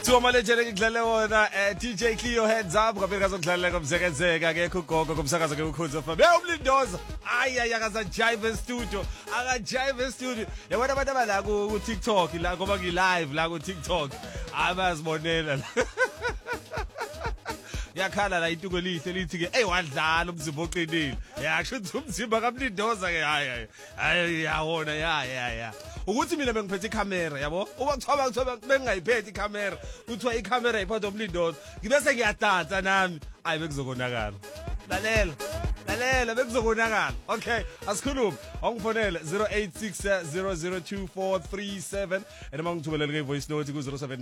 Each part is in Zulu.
Tuwamalejele ngidlale wona DJ Cleo heads up ngabe ngazokudlalela komsekezeka akekho ugogo komsakazo ke ukhutho fa. Umlindoza. Ay akaza jive studio. Akajive studio. Yabona abantu abala ku TikTok la ngoba ngi live la ku TikTok. Abazibonela la. Yakhala la intuko lihle lithi ke wadlala umzimba oqinile. Yasho ukuthi umzimba kaMlindoza ke hayi yawona ya. Ukuthi mina bengiphethe iCamera yabo uma kuthiwa bengingayiphethe iCamera kuthiwa iCamera iphatha uMlindoza ngibese ngiyadansa nami ayi bekuzokonakala lalela bekuzokonakala. Okay asikhulume awungifonele 0860024437 and mangithubelele ke voice note ku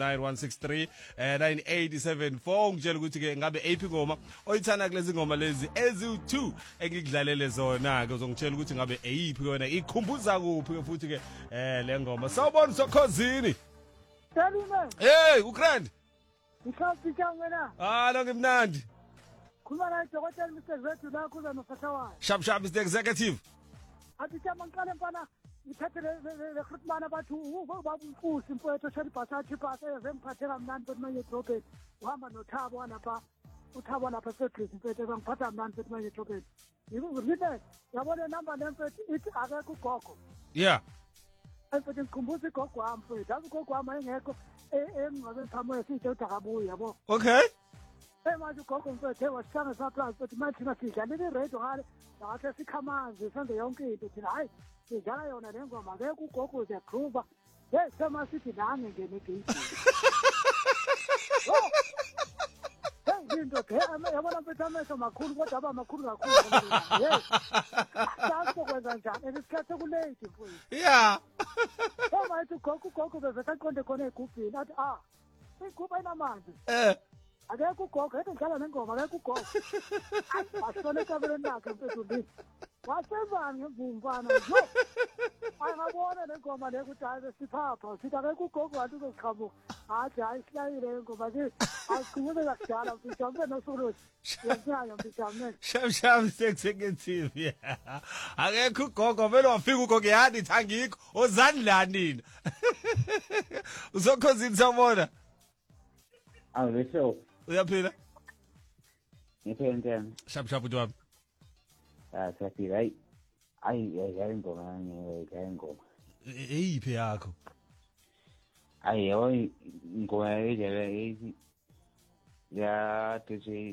0791639874 ngitshela ukuthi ke ngabe AP ngoma oyithana kulezi ngoma lezi ezi2 engikudlalele zona ke uzongitshela ukuthi ngabe eyiphi yona ikhumbuza kuphi ke futhi ke le ngoma sawubona sokhozini. Hey uGrand Ngikhathi wena. Lo ngimnandi. Khuluma la Dr. Mr. Zethu la kuza nofathawa. Sharp Mr. Executive. Athi chama ngqale mfana ngithathe le recruitment abathu babunkusi mfowethu shari basathi base ezemphathela mnandi bethi manje edrobheni uhamba noThabo walapha uThabo lapha secret mfowethu bangiphatha mnandi bethi manje edrobheni. Ngikuzile yabona number lemfowethu ithi akekho ugogo. Yeah. Mfowethu ngikhumbuza igogo wami mfowethu. Ugogo wami engekho engabe phamwe sithi utakabuya yabo. Okay. Manje ugogo mfowethu wasishanga surprise but manje thina sidlala i-radio ngale ngathi sikhamanzi senze yonke into thina hayi sidlala yona le ngoma ngeke ugogo uyagroova sema sithi nange ngene egeyini into yabona mfethu amehlo makhulu kodwa aba makhulu kakhulu sakwenza njani esikhathi kulate mfowethu yeah manje ugogo bezaqonde khona egubhini athi igubha inamanzi akekho ugogo ethi ngidlala nengoma akekho ugogo asole kabeleni lakhe mfethu ndi wasebani ngemvumbana yo ayabona nengoma le ukuthi hayi siphapha sithi akekho ugogo wathi uzoqhamuka athi hayi silayile ngoma ke asikhulume kakudala mfethu ambe nosuluthi yenzayo mfethu amene Sharp executive akekho ugogo vele wafika ugogo yani thangikho ozandlani nina uzokhozini sabona Awesho uyaphila ngithe njani Sharp uthi wami saphila ayi ingoma eyiphi yakho ayi ngoma yele ya DJ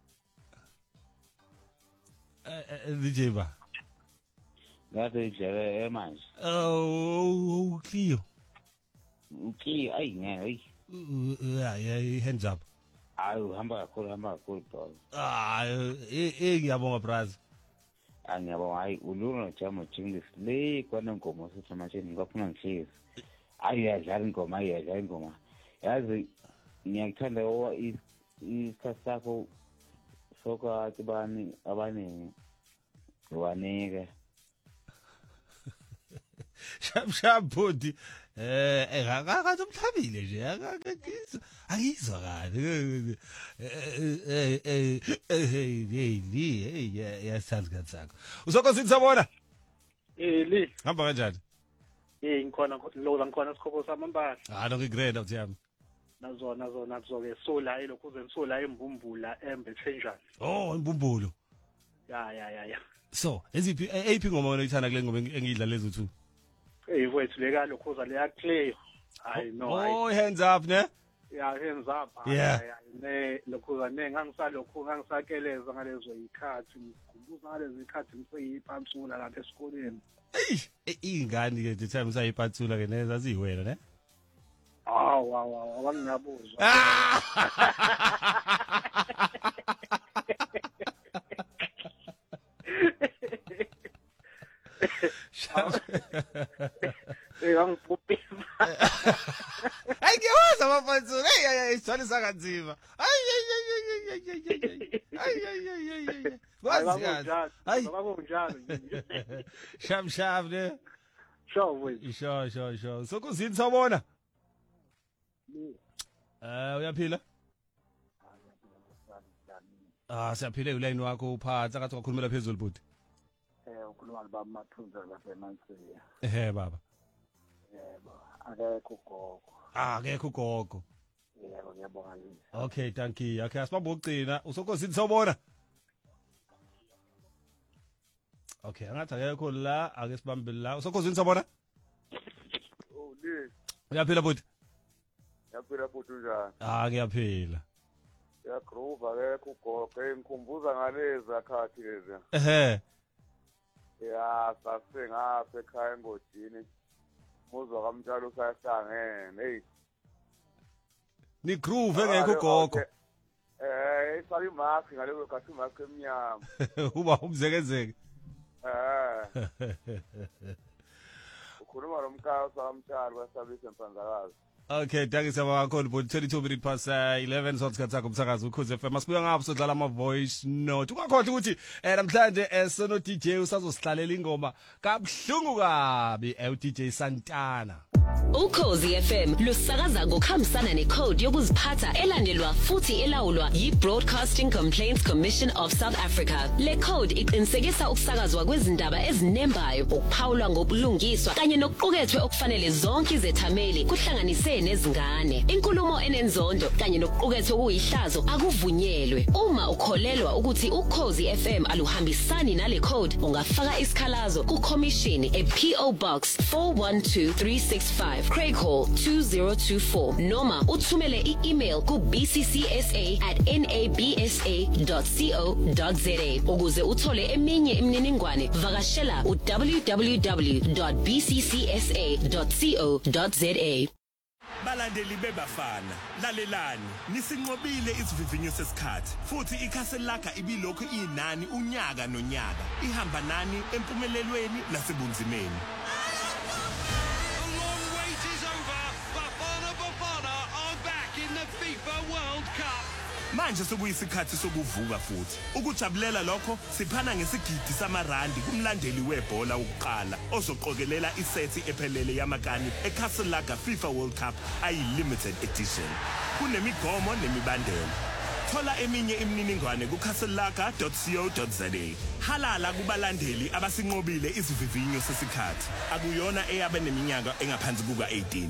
DJ ba ya DJ manje Cleo ayi ngeke yeah hands up awu hamba kakhulu bro ngiyabonga brother angiyabonga hayi uluno jamo jingle le kwana ngoma sithi manje ngafuna ngihlezi ayiyadlala ingoma yazi ngiyakuthanda isikhathi sakho sokathi bani abaningi wanike Sharp body akathi umhlabile nje akizwa kahle yasanzika sakho usokhosini sabona li hamba kanjani ngikhona lo ngikhona sikhopho samambala no ngigrade uthi yami nazona kuzoke sola lokhu uzensola embumbula embethenjana imbumbulo ya so eziphi eyiphi ngoma wena uyithanda kule ngoma engidlala lezo two wethu leka lokhuza leya Cleo hayi no hands up ne yeah hands up ne lokhuza ngangisakeleza ngalezo ikhathi ngikhumbuza ngalezo ikhathi ngiseyiphantsula lapha esikoleni ingane ke the time usayiphantsula ke neza ziyiwena ne awangiyabuzwa ngangipupima hayi ngiyawazi amaphantsula isithwalisa kanzima hayi Sharp ne sure sokuzini sabona uyaphila siyaphila uline wakho uphatha akathi ngakhulumela phezulu budi ukhuluma baba Mathunza laseMansiya baba yebo akekho ugogo akekho ugogo ngiyabonga. Okay, thank you. Okay, asibambe ukugcina. Usokhosini sawubona? Okay, angathi akekho la, ake sibambe la. Usokhosini sawubona? Oh, le. Uyaphila futhi? Yaphila futhi njani? Ngiyaphila. Yagroove akekho ugogo, ngikhumbuza ngalezi akhathi lezi. Ya, sasengapha ekhaya eNgodini. Muzwa kamtshalo usahlangene. Hey. Ni groove engekho ugogo. Isali mask ngalezo kathi mask emnyama. Uba umzekezeke. Ukhuluma nomkhathi kamtshalo wasabisa empanzakazi. Okay, thank you so much. 22 minutes past 11 so sikhathi sakho umsakazi uKhozi FM. Masibuya ngapho sodlala ama voice note. Ungakhohle ukuthi namhlanje sono DJ usazosihlalela ingoma kabhlungu kabi DJ Santana. Ukhozi FM lusakaza ngokuhambisana necode yokuziphatha elandelwa futhi elawulwa yi-Broadcasting Complaints Commission of South Africa. Le code iqinisekisa ukusakazwa kwezindaba ezinembayo, ukuphawulwa ngobulungiswa kanye nokuqukethwe okufanele zonke izethameli kuhlanganise nezingane. Inkulumo enenzondo kanye nokuqukethwe kuyihlazo akuvunyelwe. Uma ukholelwa ukuthi Ukhozi FM aluhambisani nale code, ungafaka isikhalazo ku-Commission e-PO Box 412365 Craig Hall 2024 noma uthumele i-email ku bccsA@nabsa.co.za. Ukuze uthole eminye imininingwane vakashela www.bccsa.co.za. Balandeli bebafana, lalelani, nisinqobile isivivinyo sesikhathi, futhi ikhaseli lakha ibilokhu inani unyaka nonyaka, ihamba nani empumelelweni nasebunzimeni. Manje sokuyisikhathi sokuvuka futhi. Ukujabulela lokho siphana ngesigidi samarandi kumlandeli webhola ukuqala ozoqokelela isethi ephelele yamakani eCastle Lager FIFA World Cup ayi-limited edition. Kunemigomo nemibandela. Thola eminye imininingwane ku-castlelager.co.za. Halala kubalandeli abasinqobile isivivinyo sesikhathi. Akuyona eyabe neminyaka engaphansi kuka-18.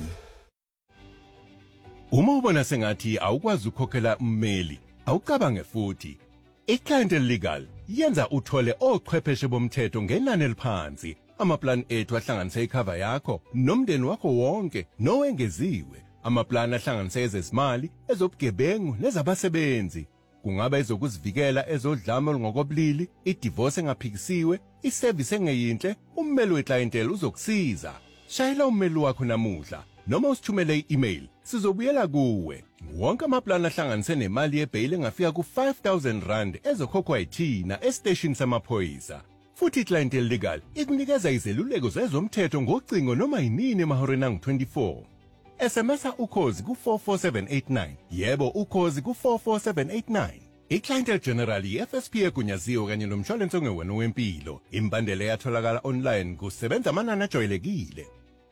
Uma ubona sengathi awukwazi ukukhokhela ummeli, awucabange futhi. iClientele Legal yenza uthole ochwepheshe bomthetho ngenani eliphansi. Amaplan ethu ahlanganise icover yakho nomndeni wakho wonke nowengeziwe. Amaplan ahlanganise ezezimali, ezobugebengu nezabasebenzi. Kungaba ezokuzivikela ezodlame olungokobulili, idivorce engaphikisiwe, iservice engeyinhle, ummeli weClientele uzokusiza. Shayela ummeli wakho namuhla. Noma usithumele i-email, sizobuyela kuwe. Wonke amaplan ahlanganise nemali yebail engafika ku-R5,000 ezokhokhwa yithina estation samaphoyisa. Futhi iClientele Legal ikunikeza izeluleko zezomthetho ngocingo noma yinini emahoreni angu-24. SMS ukhozi ku-44789. Yebo, ukhozi ku-44789. iClientele General i-FSP egunyaziwe kanye nomshwalense ongewena wempilo. Imbandela yatholakala online kusebenza amanani ajwayelekile.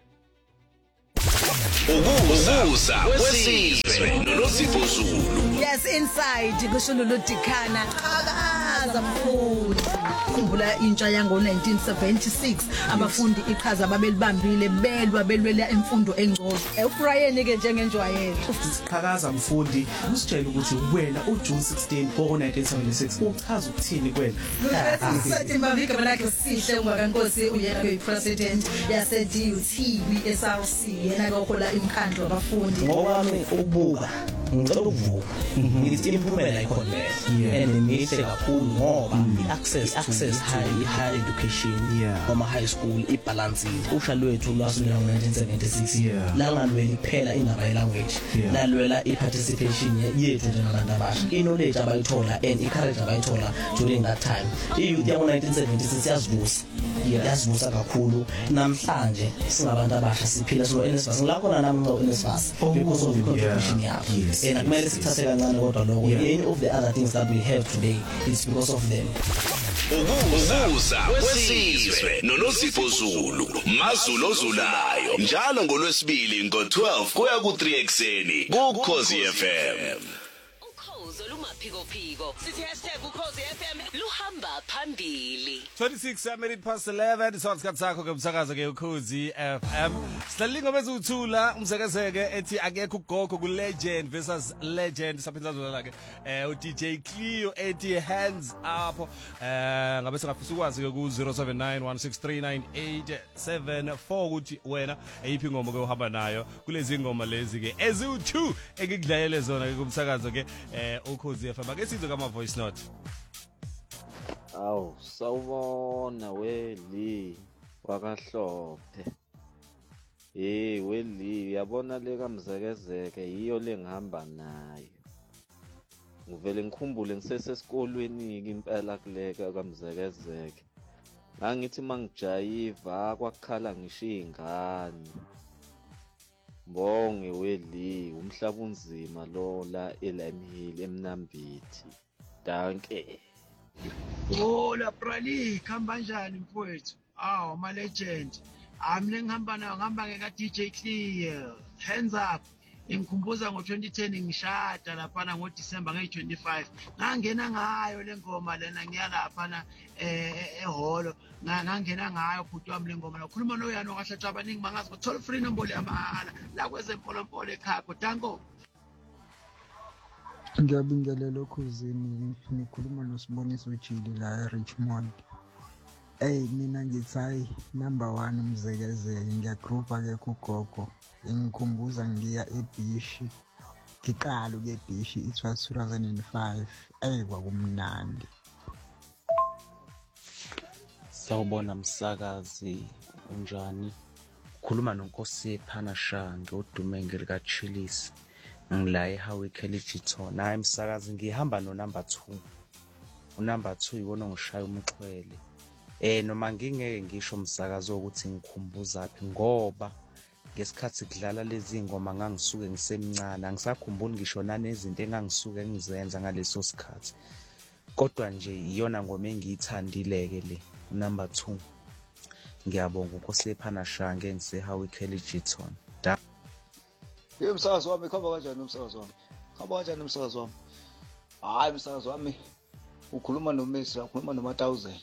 Ukuza kwesizwe noNosipho Zulu. Yes, inside kushululu dikhana qhakaza mfundi. Khumbula intsha yango 1976 abafundi iqhaza babelibambile belwa belwela imfundo engcono. uBrian ke njengenjwayelo. Qhakaza mfundi usitshela ukuthi wena uJune 16 1976 uchaza ukuthini kwena. Sathi mavika lakhe sihle ungakankosi uyeke president yase DUT SRC yena lokhola imkhandlo abafundi. Ngokwami ukubuka ngicela ukuvuka. Ngithi impumela ikhona and mihle kakhulu ngoba access high education from high school ibalance usha lwethu lwasukela ngo1976 la ngalwela iphela indaba ye language lalwela iparticipation yethu njengabantu abasha knowledge abayithola and encourage abayithola during that time iyouth yango 1976 yazivusa kakhulu namhlanje singabantu abasha siphila so NSFAS ngilakho nami ngo NSFAS because of the contribution yabo and akumele sithathe kancane kodwa lokho any of the other things that we have today it's because of them. Ukuza kwesizwe noNosipho Zulu. Mazulu ozulayo njalo ngoLwesibili ngo12 kuya ku3 ekseni kuKhozi FM. Ukhozi oluma uphiko sithi #ukhozi.fm luhamba phambili 26 minutes past 11 isikhathi sakho ke umsakazo ke Ukhozi FM sihlalingo bezuthula umsekezeke ethi akekho ugogo ku legend versus legend saphinza zona ke u DJ Cleo ethi hands up ngabe singafisa ukwazi ke ku 0791639874 ukuthi wena eyiphi ingoma ke uhamba nayo kulezi ngoma lezi ke ezu2 engikudlayele zona ke kumsakazo ke Ukhozi FM ake sizwe kama voice note. Awu sawubona weli wakahlophe weli uyabona le kamzekezeke yiyo lengihamba nayo ngivele ngikhumbule ngisesesikolweni impela kuleka kamzekezeke ngangithi mangijayiva kwakhala ngisho izingane bonge weli umhlaba unzima lo la eLimhill eMnambithi danke. Hola Brali khamba kanjani mfowethu ama legend mina ngihamba nayo ngihamba ngeka DJ Cleo hands up ingikhumbuza ngo2010 ngishada lapha ngo December nge25 ngangena ngayo lengoma lena ngiyalapha eholo ngangena ngayo bhuti wami lengoma lakhuluma noyani okahlatsha abaningi mangazi ngothola free number yamahala la kwezempolo ekhakho danko. Ngiyabingelela Ukhozini ngikhuluma noSiboniso Jili la eRichmond. Mina ngithi number 1 umzekezeke ngiyagroupa ke kugogo ngikhumbuza ngiya eBishi ngiqala ke eBishi it was 2005 kwakumnandi. Sawubona msakazi unjani khuluma noNkosi Phanashange udume ngilika Chillis ngila eHowe Kellyton hayi msakazi ngihamba no number 2 unumber 2 yibona ngishaya umxhwele noma ngingeke ngisho umsakazo ukuthi ngikhumbuza phi ngoba ngesikhathi kudlala lezi ngoma ngangisuke ngisemncane angisakhumbuli ngisho nanezinto engangisuke ngizenza ngaleso sikhathi kodwa nje iyona ngoma engiyithandileke le number 2 ngiyabonga uNkosi Phanashange ngiseHowe Kellyton. Umsakazo wami khamba kanjani umsakazo wami? Khamba kanjani umsakazo wami? Hayi umsakazo wami ukhuluma noMessi ukhuluma noma1000.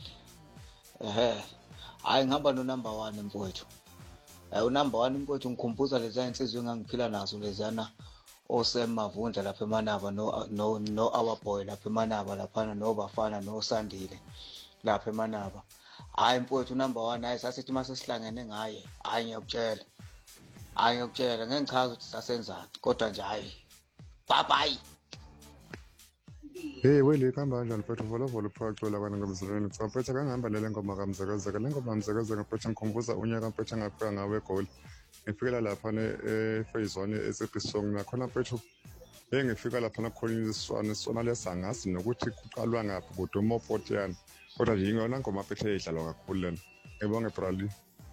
Hayi ngihamba no number 1 mfowethu. Unumber 1 mfowethu ngikhumbuza lezi insizwe engangiphila nazo lezana osemavundla lapha eManaba no our boy lapha eManaba lapha no Bafana no Sandile lapha eManaba. Hayi mfowethu number 1 hayi sasithi mase sihlangene ngaye hayi ngiyakutshela. Ngeke ngichaza ukuthi sasenzani kodwa nje hayi bye bye. Wele khamba kanjani mfethu volovolo phakathi la kana ngamzalweni mfethu kangihamba le ngoma kamzekezeke le ngoma kamzekezeke mfethu ngikhumbuza unyaka mfethu ngafika ngawe goal ngifikela lapha phase 1 eSebhisong nakhona mfethu ngifika lapha nakhona isona lesangazi nokuthi kuqalwa ngaphi kodwa uMopotian kodwa nje ingona ngoma mfethu edlalwa kakhulu lena ngibonge Brali.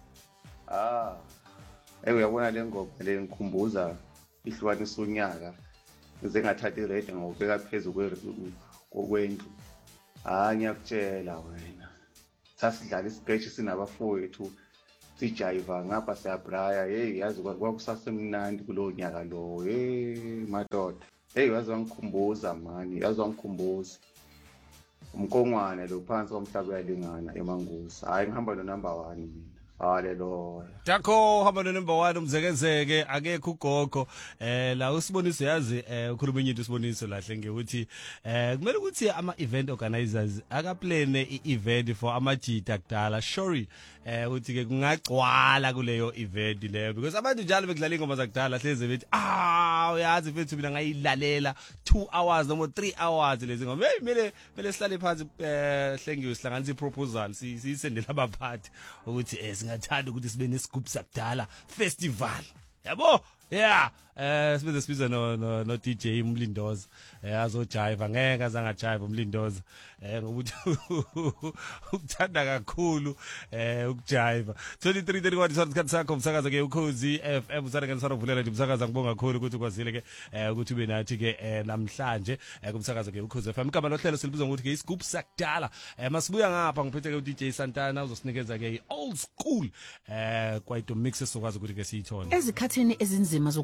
Uyabona le ngoma le ngikhumbuza ihlukanisa unyaka ngize ngathatha irate ngokubeka phezulu kwendlu ngiyakutshela wena sasidlala isketch sinabafowethu sijayiva ngapha siyabraya yazi kwakusasemnandi kulowo nyaka lo madoda yazi wangikhumbuza mani yazi wangikhumbuza umkongwane lo phansi komhlaba uyalingana eMangusi hayi ngihamba no number 1 mina. Hallelujah. Dakho hamba no number 1 umzekezeke akekho ugogo la usiboniso yazi ukhuluma into usiboniso lahle ngekuthi kumele ukuthi ama event organizers akaplane i-event for amajita kudala sorry uthi ke kungagcwala kuleyo event leyo because abantu njalo bekudlala ingoma zakudala hleze bethi uyazi mfethu mina ngayilalela 2 hours noma 3 hours lezi ngoma mele sihlale phansi hlengiwe sihlanganisa iproposal siyisendela abaphathi ukuthi singathanda ukuthi sibe nesigubhu sakudala festival yabo sibiza no DJ Mlindoza azojive ngeke azangajive umlindoza ngokuthi ukuthanda kakhulu ukujive 2331 isikhathi sakho umsakazo ke Ukhozi FM usana ngensana uvulela nje umsakazo ngibonga kakhulu ukuthi ukwazile ke ukuthi ube nathi ke namhlanje kumsakazo ke Ukhozi FM igama lohlelo silibiza ngokuthi ke isigubhu sakudala masibuya ngapha ngiphethe ke uDJ Santana uzosinikeza ke old school kwaito mixes sokwazi ukuthi ke siyithona ezikhathini ezinzima zokulahleka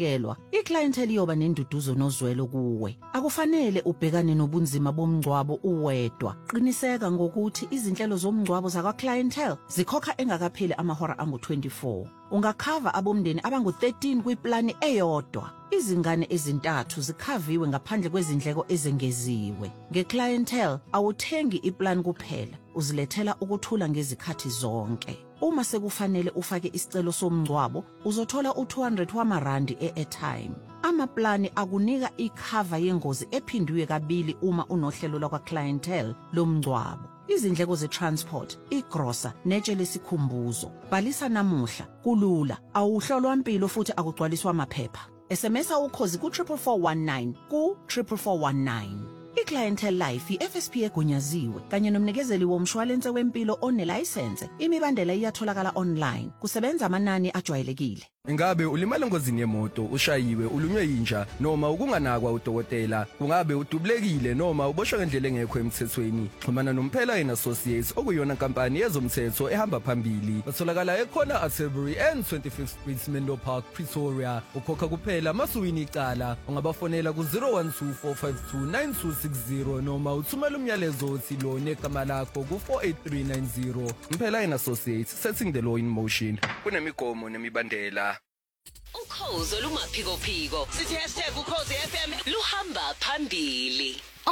ukulahlekelwa, iclientele iyoba nenduduzo nozwelo kuwe. Akufanele ubhekane nobunzima bomngcwabo uwedwa. Qiniseka ngokuthi izinhlelo zomngcwabo zakwa clientele zikhokha engakapheli amahora angu-24. Ungakhava abomndeni abangu-13 kwiplani eyodwa. Izingane ezintathu zikhaviwe ngaphandle kwezindleko ezengeziwe. Ngeclientele awuthengi iplan kuphela, uzilethela ukuthula ngezikhathi zonke. Uma sekufanele ufake isicelo somngcwabo, uzothola u200 wamarandi e-airtime. Amaplani akunika ikhava yengozi ephindiwe kabili uma unohlelo lakwa clientele lomngcwabo. Izindleko ze-transport, igrosa, netshe lesikhumbuzo. Bhalisa namuhla, kulula, awuhlolwa impilo futhi akugcwaliswa amaphepha. SMS ukhozi ku-44419 ku-44419. I-Clientele Life i-FSP egunyaziwe kanye nomnikezeli womshwalense wempilo onelayisense. Imibandela iyatholakala online. Kusebenza amanani ajwayelekile. Ingabe ulimala engozini yemoto, ushayiwe, ulunywe inja noma ukunganakwa udokotela, kungabe udubulekile noma uboshwe ngendlela engekho emthethweni? Xhumana noMphela and Associates okuyona inkampani yezomthetho ehamba phambili. Batholakala ekhona Atterbury and 25th Street, Menlo Park, Pretoria. Ukhokha kuphela masuwini icala. Ungabafonela ku 0124529260 noma uthumela umyalezo othi lo negama lakho ku 48390. Mphela and Associates, setting the law in motion. Kunemigomo nemibandela. Ukhozi olumaphiko phiko. Sithi #ukhozi FM luhamba phambili.